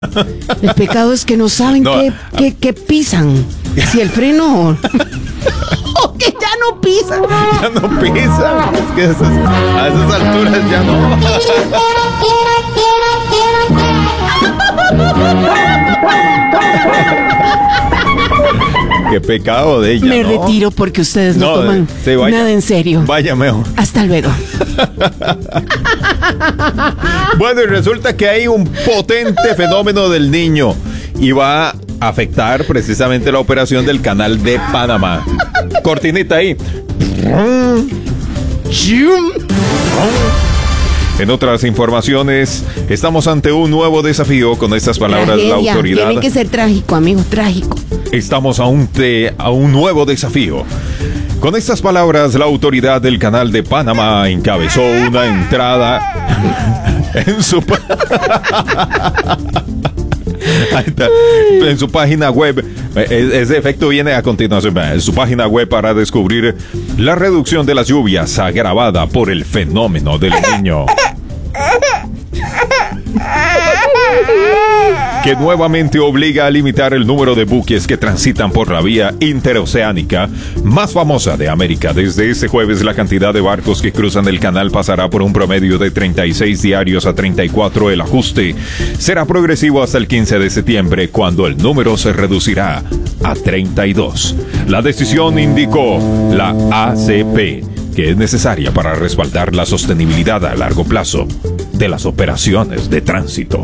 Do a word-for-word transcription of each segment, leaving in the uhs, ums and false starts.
El pecado es que no saben No, qué, qué, qué pisan. Si el freno... o que ya no pisan. Ya no pisan. Es que esas, a esas alturas ya no. Qué pecado de ella. Me ¿no? retiro porque ustedes no, No, toman sí, vaya. nada en serio. Vaya mejor. Hasta luego. Bueno, y resulta que hay un potente fenómeno del Niño y va a afectar precisamente la operación del canal de Panamá. Cortinita ahí. En otras informaciones, estamos ante un nuevo desafío. Con estas palabras, Tragedia. la autoridad... Tiene que ser trágico, amigo, trágico. Estamos a un, te, a un nuevo desafío. Con estas palabras, la autoridad del canal de Panamá encabezó una entrada en su... Ahí está. En su página web. Ese efecto viene a continuación. En su página web para descubrir la reducción de las lluvias agravada por el fenómeno del Niño, que nuevamente obliga a limitar el número de buques que transitan por la vía interoceánica más famosa de América. Desde este jueves, la cantidad de barcos que cruzan el canal pasará por un promedio de treinta y seis diarios a treinta y cuatro. El ajuste será progresivo hasta el quince de septiembre, cuando el número se reducirá a treinta y dos. La decisión, indicó la A C P, que es necesaria para respaldar la sostenibilidad a largo plazo de las operaciones de tránsito.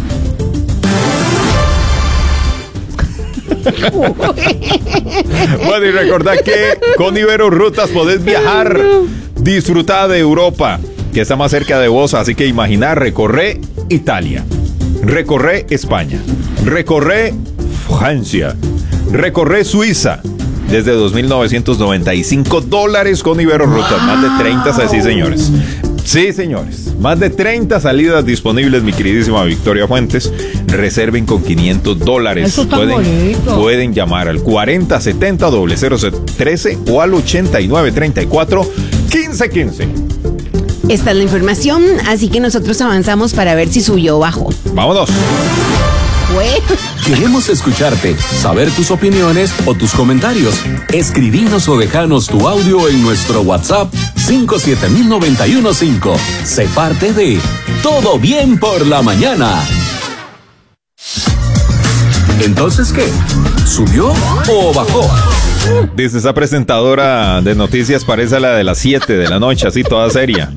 Bueno, y recordad que con Ibero Rutas podés viajar, disfrutar de Europa, que está más cerca de vos. Así que imaginar, recorrer Italia, recorrer España, recorrer Francia, recorrer Suiza, desde dos mil novecientos noventa y cinco dólares con Ibero Rutas. Más de treinta, sí, señores. Sí, señores. Más de treinta salidas disponibles, mi queridísima Victoria Fuentes. Reserven con quinientos dólares. Eso está pueden, bonito. pueden llamar al cuarenta setenta cero cero trece o al ochenta y nueve treinta y cuatro quince quince. Esta es la información, así que nosotros avanzamos para ver si subió o bajó. Vámonos. Bueno. Queremos escucharte, saber tus opiniones o tus comentarios. Escribinos o dejanos tu audio en nuestro WhatsApp cinco siete mil noventa y uno cinco. Sé parte de Todo Bien por la Mañana. ¿Entonces qué? ¿Subió o bajó? Dice, esa presentadora de noticias parece la de las siete de la noche, así toda seria.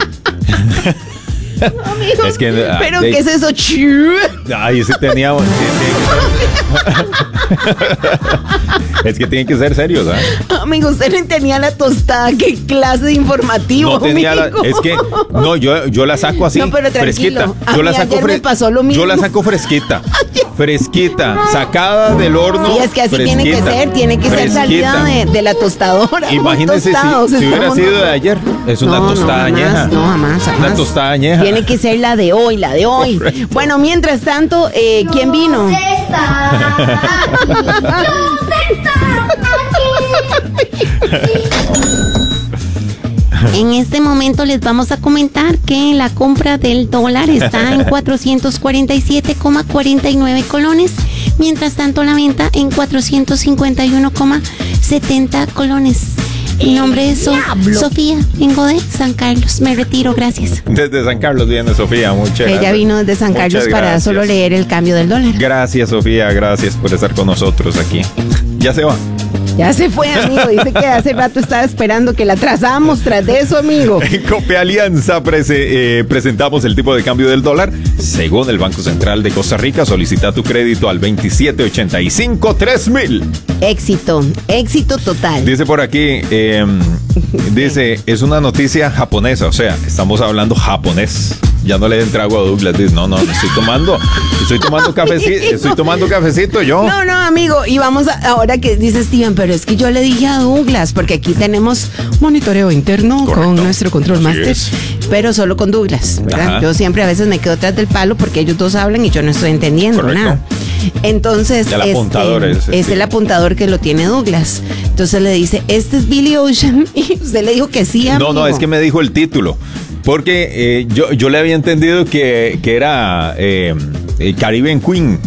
Amigo, Es que, ¿pero de- qué es eso? Ay, ese teníamos. Es que tienen que ser serios, ¿ah? Amigo, usted no tenía la tostada. ¿Qué clase de informativo? No tenía la, amigo? es que no, yo, yo la saco así, No, pero tranquilo. fresquita. A Yo la mí saco ayer me fre- pasó lo mismo. Yo la saco fresquita. Fresquita, sacada del horno. Sí, es que así tiene que fresquita, ser, tiene que ser fresquita. salida de, de la tostadora. Muy Imagínense si, tostados si hubiera estamos sido de nosotros. ayer. Es una No, no, tostada jamás, añeja. No, jamás, jamás. Una tostada añeja. Tiene que ser la de hoy, la de hoy. Correcto. Bueno, mientras tanto, eh, ¿quién vino? En este momento les vamos a comentar que la compra del dólar está en cuatrocientos cuarenta y siete coma cuarenta y nueve colones, mientras tanto la venta en cuatrocientos cincuenta y uno coma setenta colones. Mi nombre es So- Sofía, vengo de San Carlos, me retiro, gracias. Desde San Carlos viene Sofía, muchas gracias. Ella vino desde San Muchas Carlos para gracias. solo leer el cambio del dólar. Gracias, Sofía, gracias por estar con nosotros aquí. Ya se va. Ya se fue, amigo. Dice que hace rato estaba esperando que la trazamos tras de eso, amigo. En Copia Alianza prese- eh, presentamos el tipo de cambio del dólar. Según el Banco Central de Costa Rica, solicita tu crédito al veintisiete ochenta y cinco tres mil. Éxito, éxito total. Dice por aquí, eh, dice, es una noticia japonesa, o sea, estamos hablando japonés. Ya no le den trago a Douglas. Dice, no, no, no estoy tomando, estoy tomando cafecito, estoy tomando cafecito yo. No, no, amigo, y vamos a, ahora que dice Steven, pero es que yo le dije a Douglas, porque aquí tenemos monitoreo interno. Correcto. Con nuestro control Así master, es. pero solo con Douglas, ¿verdad? Ajá. Yo siempre a veces me quedo atrás del palo porque ellos dos hablan y yo no estoy entendiendo Correcto. nada. Entonces, El apuntador este, es, es sí. el apuntador que lo tiene Douglas. Entonces le dice, este es Billy Ocean, y usted le dijo que sí, amigo. No, no, es que me dijo el título. Porque eh, yo, yo le había entendido que, que era eh, eh, Caribbean Queen.